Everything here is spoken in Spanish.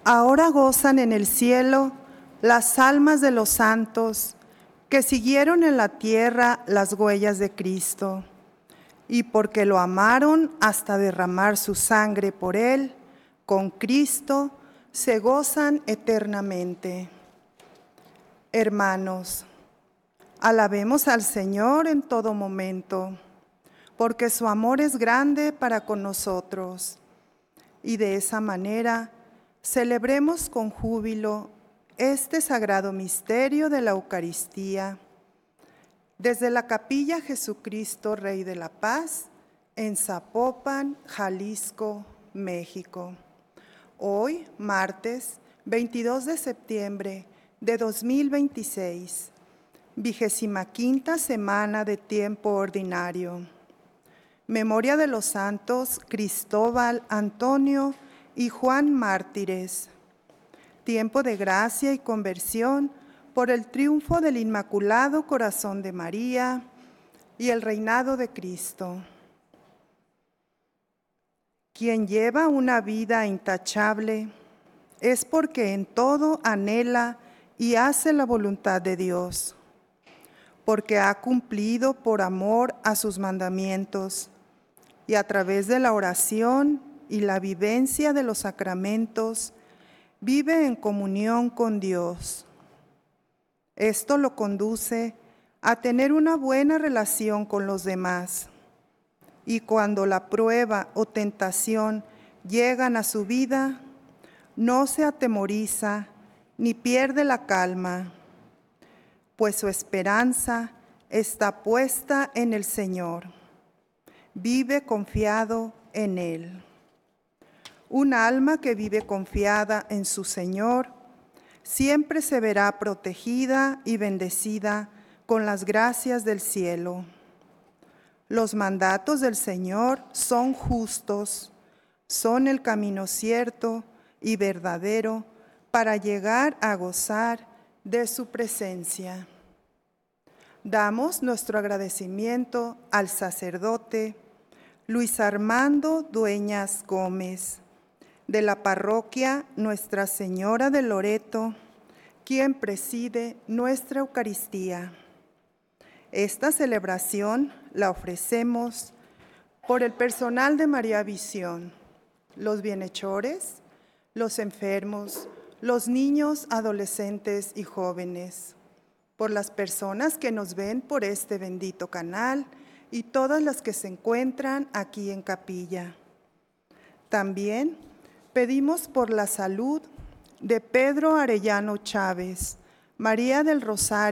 Ahora gozan en el cielo las almas de los santos que siguieron en la tierra las huellas de Cristo, y porque lo amaron hasta derramar su sangre por él, con Cristo se gozan eternamente. Hermanos, alabemos al Señor en todo momento, porque su amor es grande para con nosotros, y de esa manera celebremos con júbilo este sagrado misterio de la Eucaristía. Desde la Capilla Jesucristo, Rey de la Paz, en Zapopan, Jalisco, México. Hoy, martes 22 de septiembre de 2026, 25ª semana de tiempo ordinario. Memoria de los santos Cristóbal, Antonio y Juan mártires. Tiempo de gracia y conversión por el triunfo del Inmaculado Corazón de María y el reinado de Cristo. Quien lleva una vida intachable es porque en todo anhela y hace la voluntad de Dios, porque ha cumplido por amor a sus mandamientos y a través de la oración y la vivencia de los sacramentos vive en comunión con Dios. Esto lo conduce a tener una buena relación con los demás. Y cuando la prueba o tentación llegan a su vida, no se atemoriza ni pierde la calma, pues su esperanza está puesta en el Señor. Vive confiado en Él. Un alma que vive confiada en su Señor siempre se verá protegida y bendecida con las gracias del cielo. Los mandatos del Señor son justos, son el camino cierto y verdadero para llegar a gozar de su presencia. Damos nuestro agradecimiento al sacerdote Luis Armando Dueñas Gómez, de la parroquia Nuestra Señora de Loreto, quien preside nuestra Eucaristía. Esta celebración la ofrecemos por el personal de María Visión, los bienhechores, los enfermos, los niños, adolescentes y jóvenes, por las personas que nos ven por este bendito canal y todas las que se encuentran aquí en capilla. También pedimos por la salud de Pedro Arellano Chávez, María del Rosario,